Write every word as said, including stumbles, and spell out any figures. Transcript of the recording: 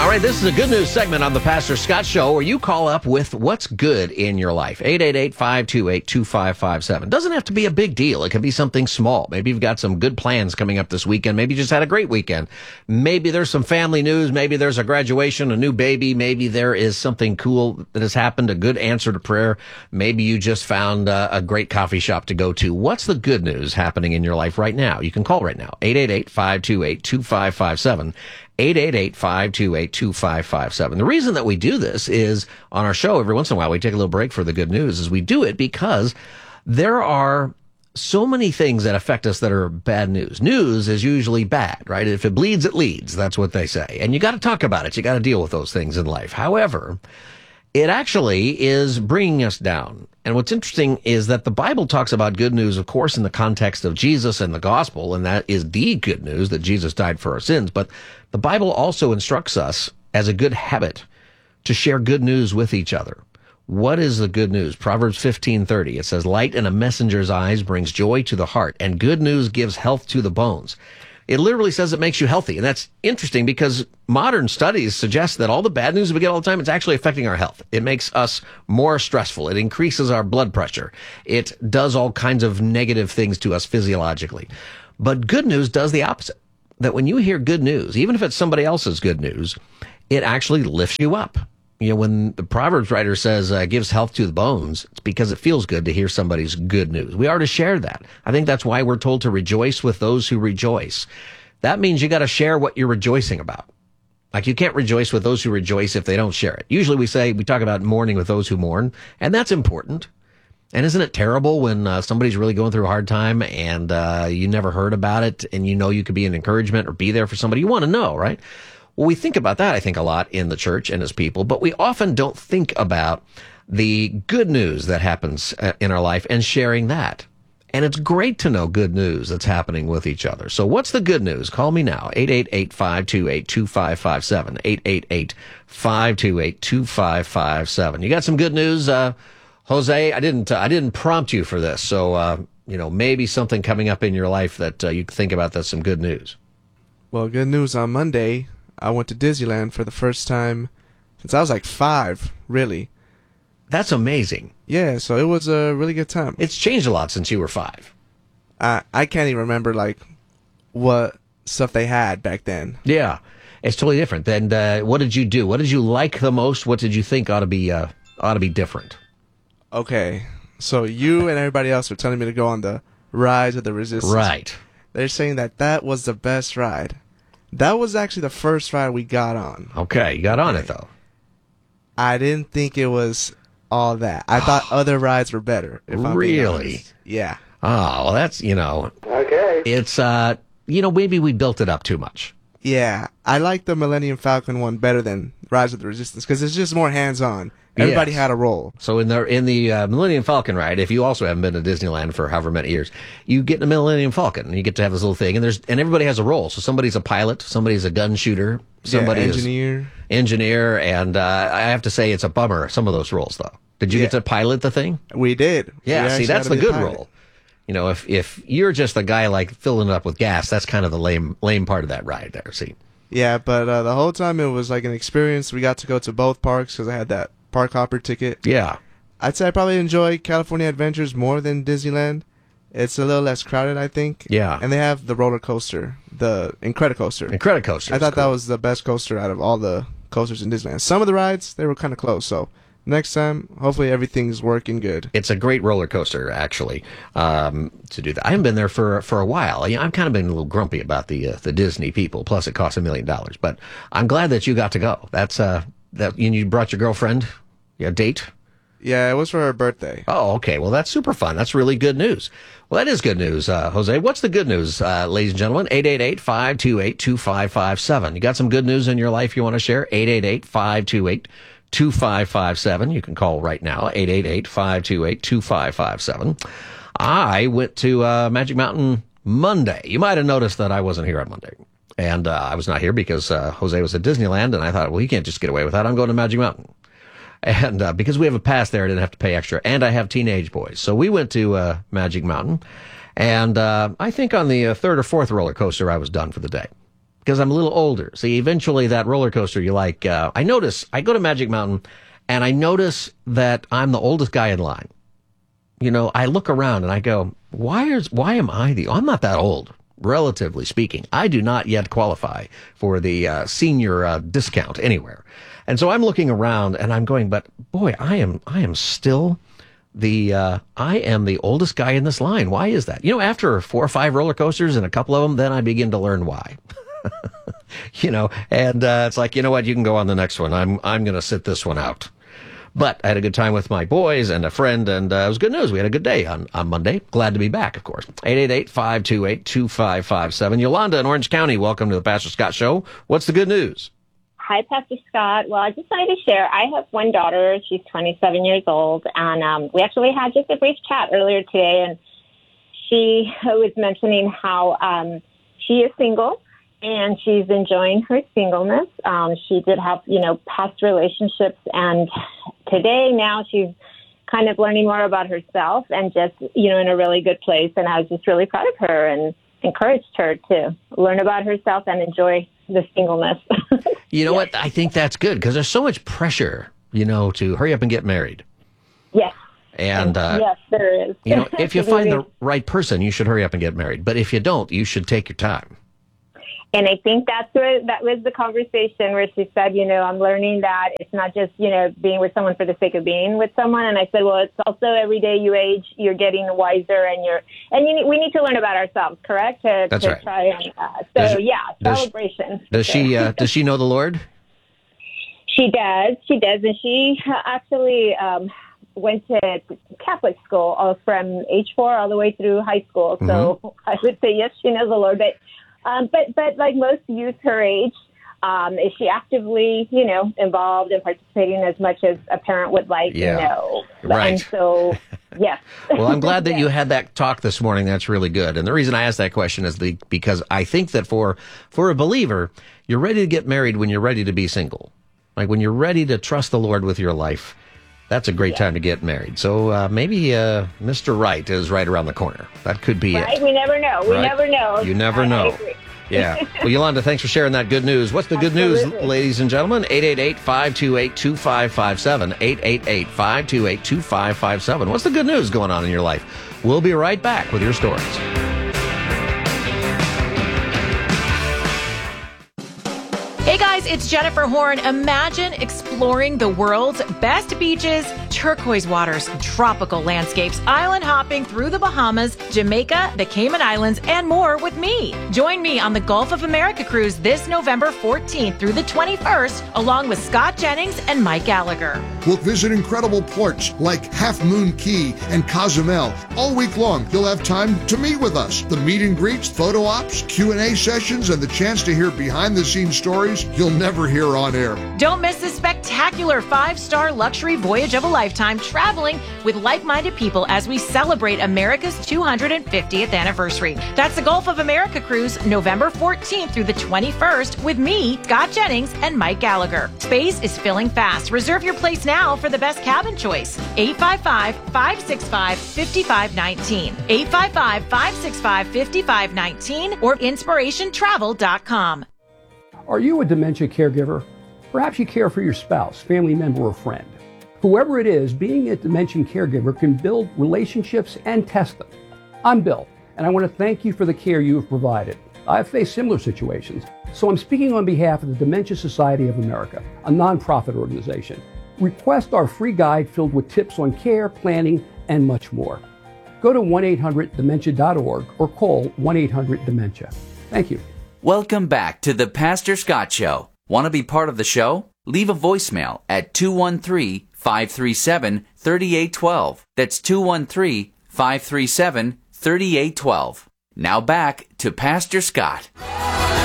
All right, this is a good news segment on the Pastor Scott Show where you call up with what's good in your life. eight eight eight, five two eight, two five five seven. Doesn't have to be a big deal. It can be something small. Maybe you've got some good plans coming up this weekend. Maybe you just had a great weekend. Maybe there's some family news. Maybe there's a graduation, a new baby. Maybe there is something cool that has happened, a good answer to prayer. Maybe you just found uh, a great coffee shop to go to. What's the good news happening in your life right now? You can call right now. eight eight eight, five two eight, two five five seven. eight eight eight, five two eight, two five five seven. The reason that we do this is on our show every once in a while we take a little break for the good news is we do it because there are so many things that affect us that are bad news. News is usually bad, right? If it bleeds, it leads. That's what they say. And you got to talk about it. You got to deal with those things in life. However, it actually is bringing us down. And what's interesting is that the Bible talks about good news, of course, in the context of Jesus and the gospel, and that is the good news that Jesus died for our sins. But the Bible also instructs us as a good habit to share good news with each other. What is the good news? Proverbs fifteen thirty. It says, light in a messenger's eyes brings joy to the heart, and good news gives health to the bones. It literally says it makes you healthy. And that's interesting because modern studies suggest that all the bad news we get all the time, it's actually affecting our health. It makes us more stressful. It increases our blood pressure. It does all kinds of negative things to us physiologically. But good news does the opposite. That when you hear good news, even if it's somebody else's good news, it actually lifts you up. You know, when the Proverbs writer says uh, gives health to the bones, it's because it feels good to hear somebody's good news. We are to share that. I think that's why we're told to rejoice with those who rejoice. That means you got to share what you're rejoicing about. Like you can't rejoice with those who rejoice if they don't share it. Usually we say, we talk about mourning with those who mourn, and that's important. And isn't it terrible when uh, somebody's really going through a hard time and uh, you never heard about it and you know you could be an encouragement or be there for somebody? You want to know, right? Well, we think about that, I think, a lot in the church and as people, but we often don't think about the good news that happens uh, in our life and sharing that. And it's great to know good news that's happening with each other. So what's the good news? Call me now, eight eight eight, five two eight, two five five seven, eight eight eight, five two eight, two five five seven. You got some good news, uh, Jose? I didn't, uh, I didn't prompt you for this, so, uh, you know, maybe something coming up in your life that uh, you think about that's some good news. Well, good news on Monday. I went to Disneyland for the first time since I was like five, really. That's amazing. Yeah, so it was a really good time. It's changed a lot since you were five. I I can't even remember, like, what stuff they had back then. Yeah, it's totally different. And uh, what did you do? What did you like the most? What did you think ought to be uh, ought to be different? Okay, so you and everybody else were telling me to go on the Rise of the Resistance. Right. They're saying that that was the best ride. That was actually the first ride we got on. Okay, you got on it, though. I didn't think it was all that. I thought other rides were better. If I'm being Really? honest. Yeah. Oh, well, that's, you know. Okay. It's, uh, you know, maybe we built it up too much. Yeah. I like the Millennium Falcon one better than Rise of the Resistance because it's just more hands-on. Everybody Yes. had a role. So in the in the uh, Millennium Falcon ride, if you also haven't been to Disneyland for however many years, you get in the Millennium Falcon and you get to have this little thing, and there's and everybody has a role. So somebody's a pilot, somebody's a gun shooter, somebody's yeah, engineer, engineer, and uh, I have to say it's a bummer. Some of those roles, though. Did you Yeah. get to pilot the thing? We did. Yeah. We See, actually that's had the to be a good pilot. role. You know, if if you're just the guy like filling it up with gas, that's kind of the lame lame part of that ride there. See. Yeah, but uh, the whole time it was like an experience. We got to go to both parks because I had that park hopper ticket. Yeah. I'd say I probably enjoy California Adventures more than Disneyland. It's a little less crowded, I think. Yeah. And they have the roller coaster, the Incredicoaster. Incredicoaster. I thought cool. that was the best coaster out of all the coasters in Disneyland. Some of the rides, they were kind of close. So next time, hopefully everything's working good. It's a great roller coaster, actually, um, to do that. I haven't been there for for a while. You know, I've kind of been a little grumpy about the uh, the Disney people. Plus, it costs a million dollars. But I'm glad that you got to go. That's uh, that and you brought your girlfriend, yeah, date. Yeah, it was for her birthday. Oh, okay. Well, that's super fun. That's really good news. Well, that is good news, uh, Jose. What's the good news, uh, ladies and gentlemen? eight eight eight, five two eight, two five five seven. You got some good news in your life you want to share? eight eight eight, five two eight, two five five seven. You can call right now, eight eight eight, five two eight, two five five seven. I went to uh, Magic Mountain Monday. You might have noticed that I wasn't here on Monday. And uh, I was not here because uh, Jose was at Disneyland, and I thought, well, you can't just get away with that. I'm going to Magic Mountain. And uh, because we have a pass there, I didn't have to pay extra. And I have teenage boys. So we went to uh, Magic Mountain. And uh, I think on the uh, third or fourth roller coaster, I was done for the day. because I'm a little older. See, eventually that roller coaster you like, uh, I notice, I go to Magic Mountain and I notice that I'm the oldest guy in line. You know, I look around and I go, why is, why am I the, I'm not that old, relatively speaking. I do not yet qualify for the uh, senior uh, discount anywhere. And so I'm looking around and I'm going, but boy, I am, I am still the, uh, I am the oldest guy in this line. Why is that? You know, after four or five roller coasters and a couple of them, then I begin to learn why. You know, and uh, it's like, you know what, you can go on the next one. I'm, I'm going to sit this one out. But I had a good time with my boys and a friend, and uh, it was good news. We had a good day on, on Monday. Glad to be back, of course. eight eight eight, five two eight, two five five seven. Yolanda in Orange County, welcome to the Pastor Scott Show. What's the good news? Hi, Pastor Scott. Well, I just wanted to share. I have one daughter. She's twenty-seven years old, and um, we actually had just a brief chat earlier today, and she was mentioning how um, she is single, and she's enjoying her singleness. Um, she did have, you know, past relationships, and today now she's kind of learning more about herself and just, you know, in a really good place. And I was just really proud of her and encouraged her to learn about herself and enjoy the singleness. You know yes. what? I think that's good because there's so much pressure, you know, to hurry up and get married. Yes. And, uh, yes, there is. You know, if you find the right person, you should hurry up and get married. But if you don't, you should take your time. And I think that's where that was the conversation where she said, you know, I'm learning that it's not just, you know, being with someone for the sake of being with someone. And I said, well, it's also every day you age, you're getting wiser, and you're, and you need, we need to learn about ourselves, correct? To, that's to right. Try and, uh, so does, yeah, does, celebration. Does she, uh, does she know the Lord? She does. She does. And she actually, um, went to Catholic school all from age four all the way through high school. So mm-hmm. I would say, yes, she knows the Lord, but Um, but, but like most youth her age, um, is she actively, you know, involved and participating as much as a parent would like? Yeah. No. Right. And so, yes. Well, I'm glad that yes. you had that talk this morning. That's really good. And the reason I asked that question is the, because I think that for, for a believer, you're ready to get married when you're ready to be single. Like when you're ready to trust the Lord with your life. That's a great yeah. time to get married. So uh, maybe uh, Mister Right is right around the corner. That could be right? it. We never know. We right? never know. You never I, know. I agree. Yeah. Well, Yolanda, thanks for sharing that good news. What's the good Absolutely. news, ladies and gentlemen? eight eight eight, five two eight, two five five seven. eight eight eight, five two eight, two five five seven. What's the good news going on in your life? We'll be right back with your stories. Hey guys, it's Jennifer Horn. Imagine exploring the world's best beaches, turquoise waters, tropical landscapes, island hopping through the Bahamas, Jamaica, the Cayman Islands, and more with me. Join me on the Gulf of America cruise this November fourteenth through the twenty-first, along with Scott Jennings and Mike Gallagher. We'll visit incredible ports like Half Moon Key and Cozumel. All week long, you'll have time to meet with us. The meet and greets, photo ops, Q and A sessions, and the chance to hear behind-the-scenes stories you'll never hear on air. Don't miss this spectacular five-star luxury voyage of a lifetime, traveling with like-minded people as we celebrate America's two hundred fiftieth anniversary. That's the Gulf of America cruise, November fourteenth through the twenty-first, with me, Scott Jennings, and Mike Gallagher. Space is filling fast. Reserve your place now for the best cabin choice. eight five five, five six five, five five one nine. eight five five, five six five, five five one nine or inspiration travel dot com. Are you a dementia caregiver? Perhaps you care for your spouse, family member, or friend. Whoever it is, being a dementia caregiver can build relationships and test them. I'm Bill, and I want to thank you for the care you have provided. I've faced similar situations, so I'm speaking on behalf of the Dementia Society of America, a nonprofit organization. Request our free guide filled with tips on care, planning, and much more. Go to one eight hundred dementia dot org or call one eight hundred dementia. Thank you. Welcome back to the Pastor Scott Show. Want to be part of the show? Leave a voicemail at two one three, five three seven, three eight one two. That's two one three, five three seven, three eight one two. Now back to Pastor Scott.